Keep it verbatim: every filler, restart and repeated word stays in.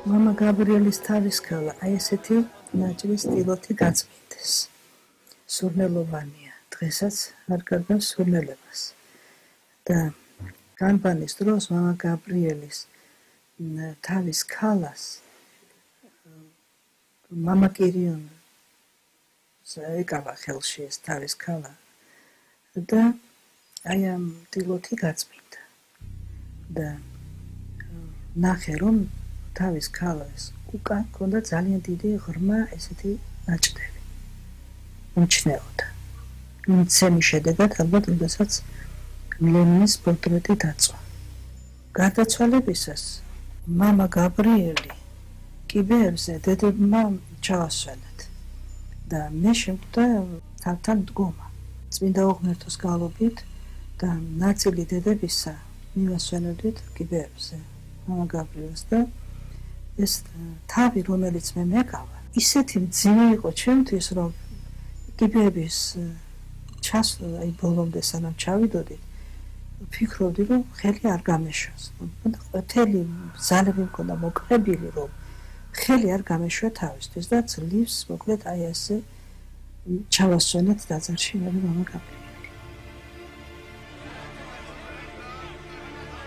მამა გაბრიელის თავის ქალა აი ესეთი ნაჭრის სტილოთი გაწმინდეს. სურნელოვანია, დღესაც არ გარდა სურნელებას. და განბანის დროს მამა გაბრიელის თავის ქალას მამა კირიონი ეკავა ხელში ეს თავის ქალა და აი ამ ტილოთი გაწმინდა და ნახე რომ თავის ქალას უკან ქონდა ძალიან დიდი ღრმა ესეთი ნაჭდევი უმჩნეოდა იმცემი შედეგად ალბათ როდესაც ლენინის პორტრეტი დაწვა გარდაცვალებისას მამა გაბრიელი კიბეებზე დედებმა ჩაასვენეთ და მე შემკვდა თავთან დგომა წმინდა უღმერთოს გალობით და ნაწილი დედებისა მივასვენებდით კიბეებზე მამა გაბრიელს და ეს თავი რომელიც მე მეკავა ისეთი მძიმე იყო ჩემთვის რომ კიბეების ჩასვლა აი ბოლომდე სანამ ჩავიდოდით ვფიქრობდი რომ ხელი არ გამეშვას მთელი ძალები მქონდა მოკრებილი რომ ხელი არ გამეშვა თავისთვის და ძლივს მოკლედ აი ასე ჩავასვენეთ დაძარში მე მამა გაბრიელი